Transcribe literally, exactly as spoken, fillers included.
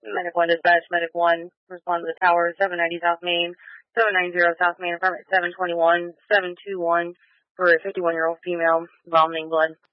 Medic one dispatch, Medic one, respond to the tower, seven ninety South Main, seven ninety South Main, apartment seven twenty-one, seven two one, for a fifty-one-year-old female, vomiting blood.